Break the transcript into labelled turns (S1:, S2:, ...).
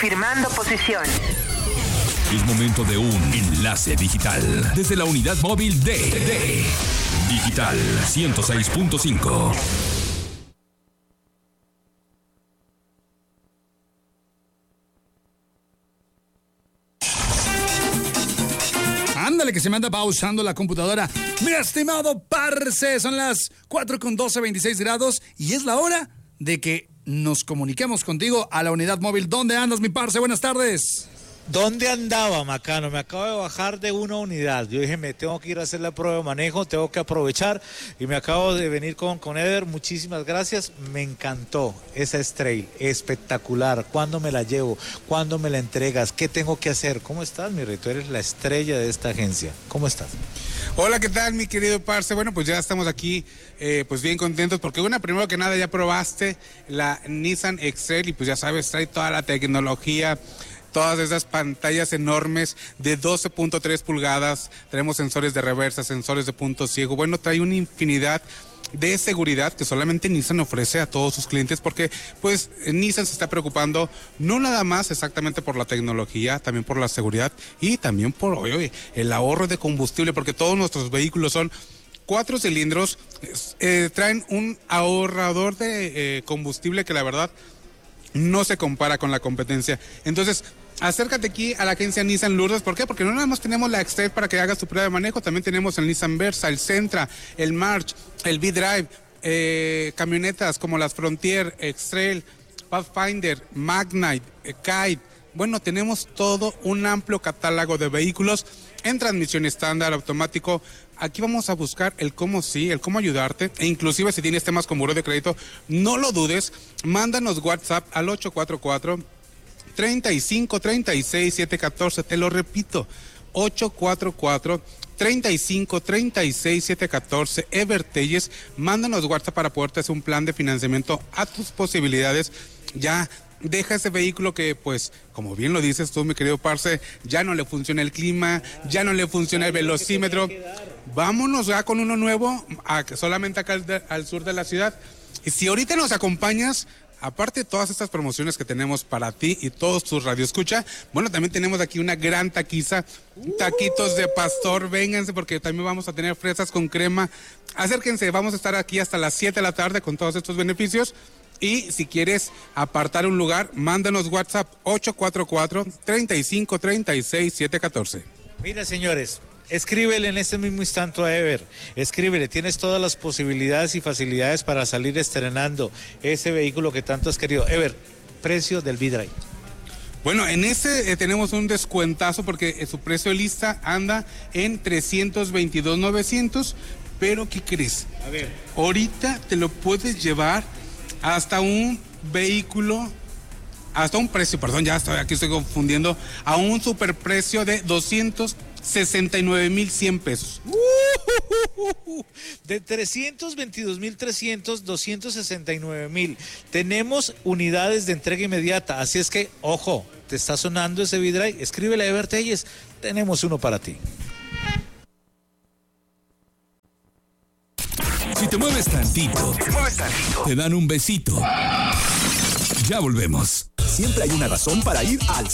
S1: Confirmando posición.
S2: Es momento de un enlace digital desde la unidad móvil de Digital 106.5.
S3: Ándale, que se me anda pausando la computadora. Mi estimado parce, son las 4:12, 26 grados y es la hora de que nos comuniquemos contigo a la unidad móvil. ¿Dónde andas, mi parce? Buenas tardes.
S4: ¿Dónde andaba, Macano? Me acabo de bajar de una unidad. Yo dije, me tengo que ir a hacer la prueba de manejo, tengo que aprovechar. Y me acabo de venir con Eder. Muchísimas gracias. Me encantó esa X-Trail. Espectacular. ¿Cuándo me la llevo? ¿Cuándo me la entregas? ¿Qué tengo que hacer? ¿Cómo estás, mi rey? Tú eres la estrella de esta agencia. ¿Cómo estás?
S5: Hola, ¿qué tal, mi querido parce? Bueno, pues ya estamos aquí, pues bien contentos, porque bueno, primero que nada ya probaste la Nissan X-Trail y pues ya sabes, trae toda la tecnología, todas esas pantallas enormes de 12.3 pulgadas, tenemos sensores de reversa, sensores de punto ciego, bueno, trae una infinidad de seguridad que solamente Nissan ofrece a todos sus clientes, porque pues Nissan se está preocupando no nada más exactamente por la tecnología, también por la seguridad y también por el ahorro de combustible, porque todos nuestros vehículos son 4 cilindros, traen un ahorrador de combustible que la verdad no se compara con la competencia. Entonces, acércate aquí a la agencia Nissan Lourdes. ¿Por qué? Porque no nada más tenemos la X-Trail para que hagas tu prueba de manejo, también tenemos el Nissan Versa, el Sentra, el March, el V-Drive, camionetas como las Frontier, X-Trail, Pathfinder, Magnite, Kite. Bueno, tenemos todo un amplio catálogo de vehículos en transmisión estándar, automático. Aquí vamos a buscar el cómo sí, el cómo ayudarte, e inclusive si tienes temas con buró de crédito, no lo dudes, mándanos WhatsApp al 844-3536-714, te lo repito, 844-3536-714, Ever Telles, mándanos WhatsApp para poderte hacer un plan de financiamiento a tus posibilidades. Ya deja ese vehículo que, pues, como bien lo dices tú, mi querido parce, ya no le funciona el clima, ya no le funciona el velocímetro. Vámonos ya con uno nuevo, solamente acá al sur de la ciudad. Y si ahorita nos acompañas, aparte de todas estas promociones que tenemos para ti y todos tus radioescucha, bueno, también tenemos aquí una gran taquiza, taquitos de pastor, vénganse porque también vamos a tener fresas con crema. Acérquense, vamos a estar aquí hasta las 7 de la tarde con todos estos beneficios. Y si quieres apartar un lugar, mándanos WhatsApp 844-3536-714.
S4: Mira, señores, escríbele en este mismo instante a Ever. Escríbele, tienes todas las posibilidades y facilidades para salir estrenando ese vehículo que tanto has querido. Ever, precio del V-Drive.
S5: Bueno, en ese tenemos un descuentazo porque su precio de lista anda en 322,900, pero ¿qué crees?
S4: A ver.
S5: Ahorita te lo puedes llevar hasta un vehículo, hasta un precio, perdón, ya estoy confundiendo, a un superprecio de 269,100 pesos.
S4: De 322,300, 269,000. Tenemos unidades de entrega inmediata, así es que, ojo, te está sonando ese V-Drive, escríbele a Ever Telles, tenemos uno para ti.
S2: Si te mueves tantito, te dan un besito. Ya volvemos.
S6: Siempre hay una razón para ir al